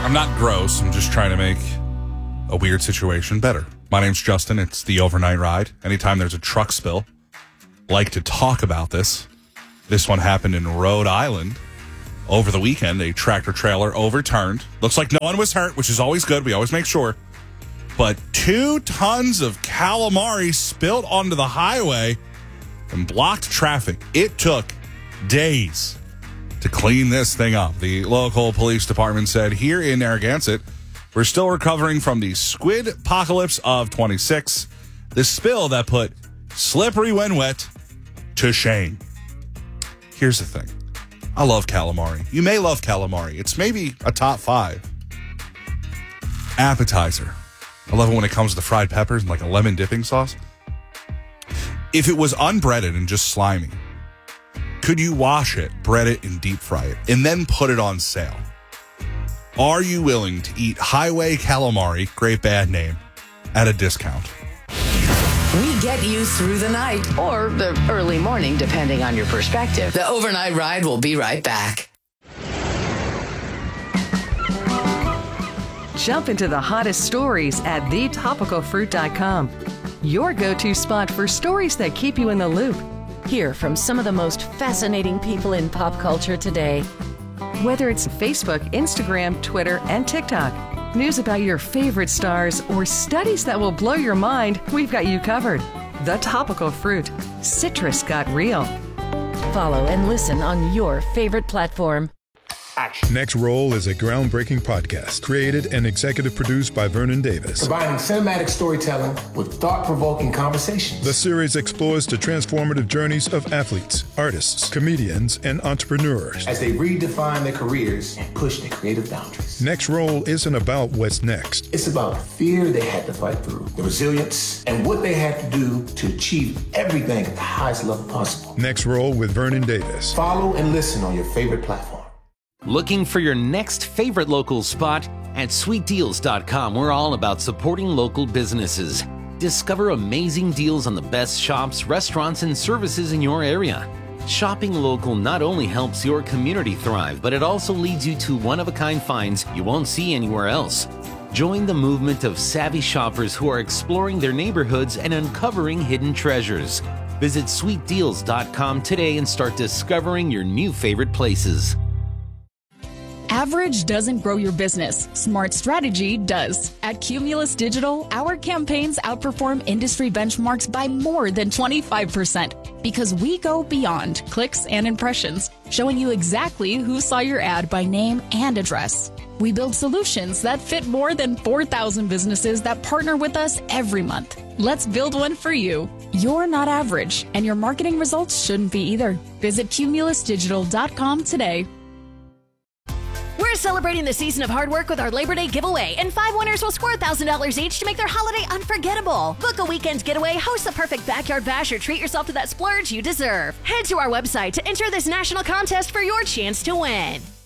I'm not gross. I'm just trying to make a weird situation better. My name's Justin. It's the Overnight Ride. Anytime there's a truck spill, like to talk about this. This one happened in Rhode Island over the weekend. A tractor trailer overturned. Looks like no one was hurt, which is always good. We always make sure. But 2 tons of calamari spilled onto the highway and blocked traffic. It took days to clean this thing up. The local police department said here in Narragansett, we're still recovering from the squid apocalypse of 26. The spill that put slippery when wet to shame. Here's the thing. I love calamari. You may love calamari. It's maybe a top 5 appetizer. I love it when it comes to fried peppers and like a lemon dipping sauce. If it was unbreaded and just slimy, could you wash it, bread it, and deep fry it, and then put it on sale? Are you willing to eat highway calamari, great bad name, at a discount? We get you through the night or the early morning, depending on your perspective. The Overnight Ride will be right back. Jump into the hottest stories at thetopicalfruit.com. Your go-to spot for stories that keep you in the loop. Hear from some of the most fascinating people in pop culture today. Whether it's Facebook, Instagram, Twitter, and TikTok, news about your favorite stars, or studies that will blow your mind, we've got you covered. The Topical Fruit. Citrus got real. Follow and listen on your favorite platform. Next Roll is a groundbreaking podcast created and executive produced by Vernon Davis. Combining cinematic storytelling with thought-provoking conversations. The series explores the transformative journeys of athletes, artists, comedians, and entrepreneurs as they redefine their careers and push their creative boundaries. Next Roll isn't about what's next. It's about the fear they had to fight through, the resilience, and what they had to do to achieve everything at the highest level possible. Next Roll with Vernon Davis. Follow and listen on your favorite platform. Looking for your next favorite local spot? At sweetdeals.com, we're all about supporting local businesses. Discover amazing deals on the best shops, restaurants, and services in your area. Shopping local not only helps your community thrive, but it also leads you to one-of-a-kind finds you won't see anywhere else. Join the movement of savvy shoppers who are exploring their neighborhoods and uncovering hidden treasures. Visit sweetdeals.com today and start discovering your new favorite places. Average doesn't grow your business. Smart strategy does. At Cumulus Digital, our campaigns outperform industry benchmarks by more than 25% because we go beyond clicks and impressions, showing you exactly who saw your ad by name and address. We build solutions that fit more than 4,000 businesses that partner with us every month. Let's build one for you. You're not average, and your marketing results shouldn't be either. Visit cumulusdigital.com today. We're celebrating the season of hard work with our Labor Day giveaway, and 5 winners will score $1,000 each to make their holiday unforgettable. Book a weekend getaway, host the perfect backyard bash, or treat yourself to that splurge you deserve. Head to our website to enter this national contest for your chance to win.